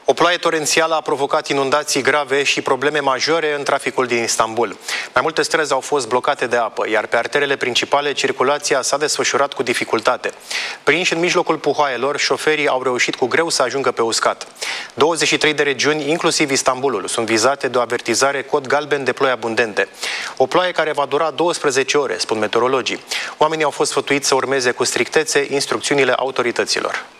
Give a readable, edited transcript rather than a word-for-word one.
O ploaie torențială a provocat inundații grave și probleme majore în traficul din Istanbul. Mai multe străzi au fost blocate de apă, iar pe arterele principale circulația s-a desfășurat cu dificultate. Prinși în mijlocul puhoaielor, șoferii au reușit cu greu să ajungă pe uscat. 23 de regiuni, inclusiv Istanbulul, sunt vizate de o avertizare cod galben de ploi abundente. O ploaie care va dura 12 ore, spun meteorologii. Oamenii au fost sfătuiți să urmeze cu strictețe instrucțiunile autorităților.